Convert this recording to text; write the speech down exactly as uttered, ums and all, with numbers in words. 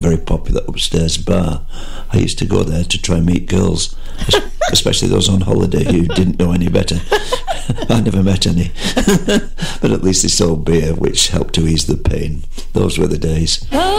very popular upstairs bar. I used to go there to try and meet girls, especially those on holiday who didn't know any better. I never met any. But at least they sold beer, which helped to ease the pain. Those were the days.